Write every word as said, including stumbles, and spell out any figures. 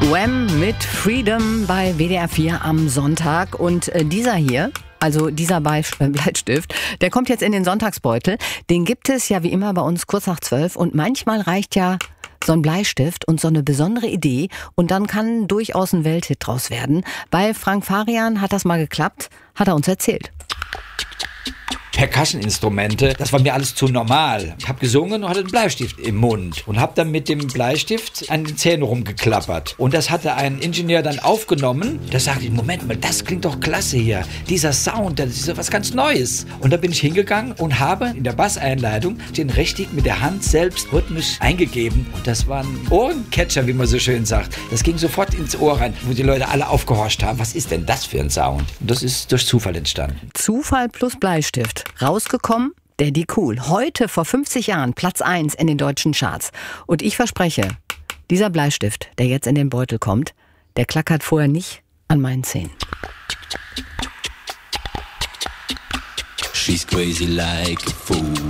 Wham mit Freedom bei W D R vier am Sonntag. Und äh, dieser hier, also dieser Bleistift, der kommt jetzt in den Sonntagsbeutel. Den gibt es ja wie immer bei uns kurz nach zwölf. Und manchmal reicht ja so ein Bleistift und so eine besondere Idee. Und dann kann durchaus ein Welthit draus werden. Bei Frank Farian hat das mal geklappt, hat er uns erzählt. Percussion-Instrumente, das war mir alles zu normal. Ich habe gesungen und hatte einen Bleistift im Mund und habe dann mit dem Bleistift an den Zähnen rumgeklappert. Und das hatte ein Ingenieur dann aufgenommen. Da sagte ich, Moment mal, das klingt doch klasse hier. Dieser Sound, das ist ja was ganz Neues. Und da bin ich hingegangen und habe in der Basseinleitung den richtig mit der Hand selbst rhythmisch eingegeben. Und das war ein Ohrencatcher, wie man so schön sagt. Das ging sofort ins Ohr rein, wo die Leute alle aufgehorcht haben. Was ist denn das für ein Sound? Und das ist durch Zufall entstanden. Zufall plus Bleistift. Rausgekommen, Daddy Cool. Heute vor fünfzig Jahren Platz eins in den deutschen Charts. Und ich verspreche, dieser Bleistift, der jetzt in den Beutel kommt, der klackert vorher nicht an meinen Zähnen. She's crazy like a fool.